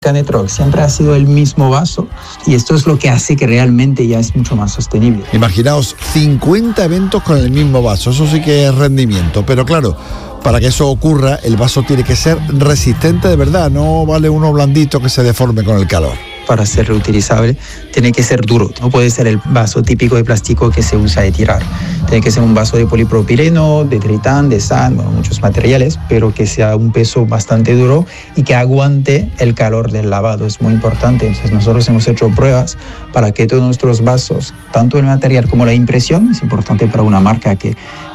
Canetroc siempre ha sido el mismo vaso y esto es lo que hace que realmente ya es mucho más sostenible. Imaginaos 50 eventos con el mismo vaso, eso sí que es rendimiento, pero claro, para que eso ocurra el vaso tiene que ser resistente de verdad, no vale uno blandito que se deforme con el calor. Para ser reutilizable tiene que ser duro, no puede ser el vaso típico de plástico que se usa de tirar. Tiene que ser un vaso de polipropileno, de tritán, de SAN, muchos materiales, pero que sea un peso bastante duro y que aguante el calor del lavado, es muy importante. Entonces nosotros hemos hecho pruebas para que todos nuestros vasos, tanto el material como la impresión, es importante para una marca que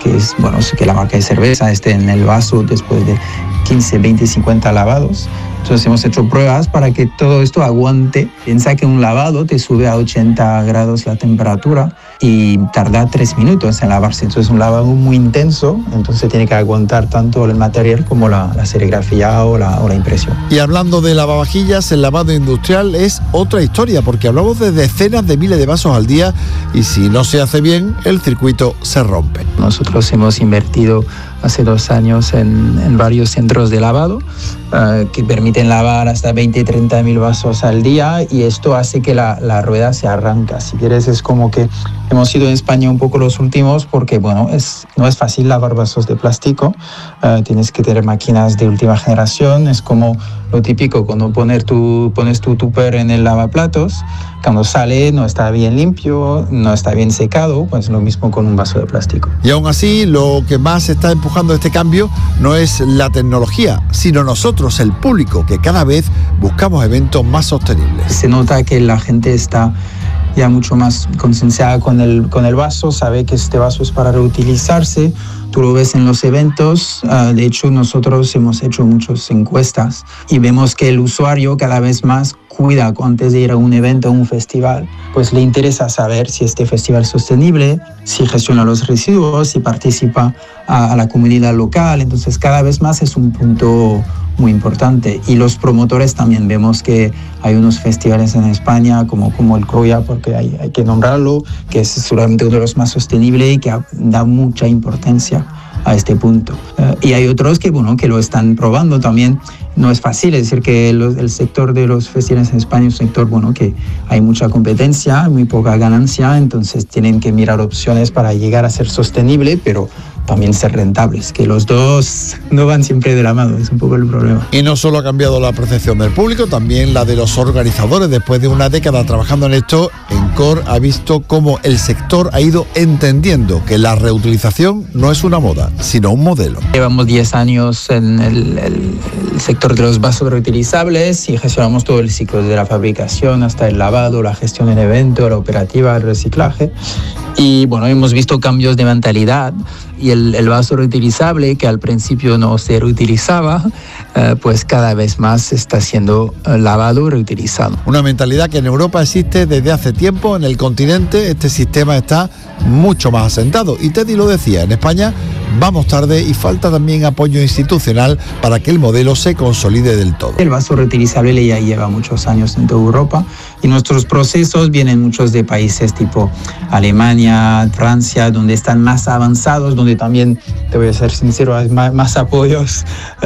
la marca de cerveza esté en el vaso después de 15, 20, 50 lavados. Entonces hemos hecho pruebas para que todo esto aguante. Piensa que un lavado te sube a 80 grados la temperatura y tarda 3 minutos en lavarse. Entonces es un lavado muy intenso, entonces tiene que aguantar tanto el material como la serigrafía o la impresión. Y hablando de lavavajillas, el lavado industrial es otra historia, porque hablamos de decenas de miles de vasos al día y si no se hace bien, el circuito se rompe. Nosotros hemos invertido hace 2 años en varios centros de lavado que permiten lavar hasta 20-30 mil vasos al día y esto hace que la rueda se arranca. Si quieres, es como que hemos sido en España un poco los últimos porque no es fácil lavar vasos de plástico, tienes que tener máquinas de última generación, es como lo típico cuando pones tu tupper en el lavaplatos, cuando sale no está bien limpio, no está bien secado, pues lo mismo con un vaso de plástico. Y aún así, lo que más está empujando este cambio no es la tecnología, sino nosotros, el público, que cada vez buscamos eventos más sostenibles. Se nota que la gente está ya mucho más concienciada con el vaso, sabe que este vaso es para reutilizarse, tú lo ves en los eventos, de hecho nosotros hemos hecho muchas encuestas y vemos que el usuario cada vez más cuida antes de ir a un evento o un festival, pues le interesa saber si este festival es sostenible, si gestiona los residuos, si participa a la comunidad local, entonces cada vez más es un punto muy importante. Y los promotores también vemos que hay unos festivales en España como el Croya, porque hay que nombrarlo, que es seguramente uno de los más sostenibles y que da mucha importancia a este punto. Y hay otros que lo están probando también. No es fácil, es decir, que el sector de los festivales en España es un sector que hay mucha competencia, muy poca ganancia, entonces tienen que mirar opciones para llegar a ser sostenible, pero también ser rentables, que los dos no van siempre de la mano, es un poco el problema. Y no solo ha cambiado la percepción del público, también la de los organizadores. Después de una década trabajando en esto, ENCOR ha visto cómo el sector ha ido entendiendo que la reutilización no es una moda, sino un modelo. Llevamos 10 años en el sector de los vasos reutilizables y gestionamos todo el ciclo, de la fabricación hasta el lavado, la gestión en evento, la operativa, el reciclaje. Y hemos visto cambios de mentalidad y el vaso reutilizable, que al principio no se reutilizaba, pues cada vez más está siendo lavado y reutilizado. Una mentalidad que en Europa existe desde hace tiempo. En el continente este sistema está mucho más asentado. Y Teddy lo decía, en España vamos tarde y falta también apoyo institucional para que el modelo se consolide del todo. El vaso reutilizable ya lleva muchos años en toda Europa y nuestros procesos vienen muchos de países tipo Alemania, Francia, donde están más avanzados, donde también, te voy a ser sincero, hay más apoyos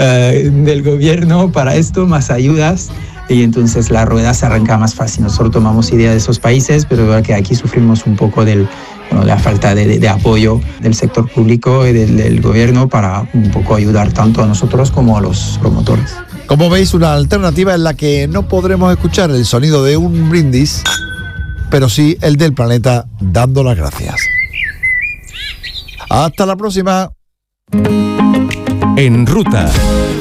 del gobierno para esto, más ayudas. Y entonces la rueda se arranca más fácil. Nosotros tomamos idea de esos países, pero es verdad que aquí sufrimos un poco de la falta de apoyo del sector público y del gobierno para un poco ayudar tanto a nosotros como a los promotores. Como veis, una alternativa en la que no podremos escuchar el sonido de un brindis, pero sí el del planeta dando las gracias. Hasta la próxima. En Ruta.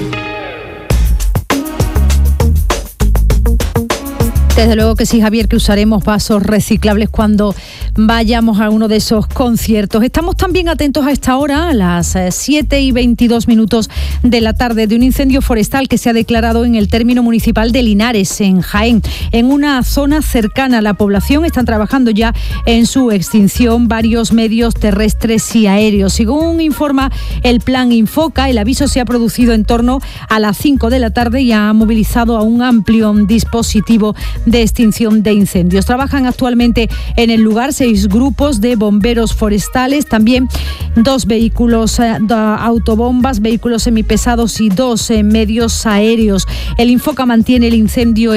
Desde luego que sí, Javier, que usaremos vasos reciclables cuando vayamos a uno de esos conciertos. Estamos también atentos a esta hora, a las 7:22 de la tarde, de un incendio forestal que se ha declarado en el término municipal de Linares, en Jaén. En una zona cercana a la población están trabajando ya en su extinción varios medios terrestres y aéreos. Según informa el Plan Infoca, el aviso se ha producido en torno a las 5 de la tarde y ha movilizado a un amplio dispositivo de extinción de incendios. Trabajan actualmente en el lugar 6 grupos de bomberos forestales, también 2 vehículos autobombas, vehículos semipesados y 2 medios aéreos. El Infoca mantiene el incendio